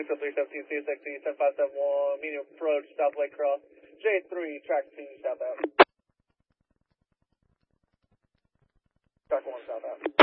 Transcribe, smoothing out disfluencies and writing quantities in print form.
60317 CSXE 7571, medium approach, South Lake Cross, J3, track 2, south out. Track 1, south out.